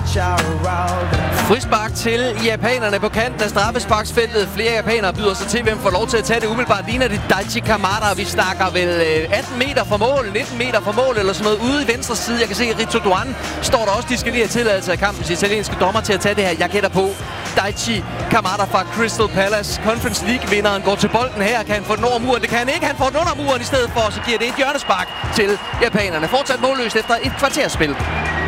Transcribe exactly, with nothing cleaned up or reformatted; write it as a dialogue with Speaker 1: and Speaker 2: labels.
Speaker 1: Frispark til japanerne på kanten af straffesparksfeltet. Flere japanere byder sig til, hvem får lov til at tage det. Umiddelbart ligner det Daichi Kamada. Vi snakker vel atten meter fra mål, nitten meter fra mål eller sådan noget ude i venstre side. Jeg kan se, at Rito Duan står der også. De skal lige have tilladelse af kampens italienske dommer til at tage det her. Jeg gætter på Daichi Kamada fra Crystal Palace. Conference League-vinderen går til bolden her. Kan han få den over muren? Det kan han ikke. Han får den under muren i stedet for, så giver det et hjørnespark til japanerne. Fortsat målløst efter et kvarterspil.